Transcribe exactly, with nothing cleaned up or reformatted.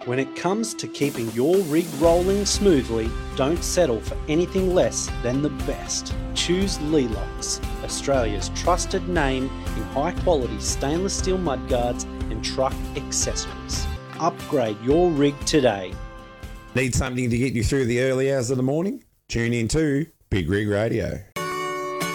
When it comes to keeping your rig rolling smoothly, don't settle for anything less than the best. Choose Lelox, Australia's trusted name in high-quality stainless steel mudguards and truck accessories. Upgrade your rig today. Need something to get you through the early hours of the morning? Tune in to Big Rig Radio.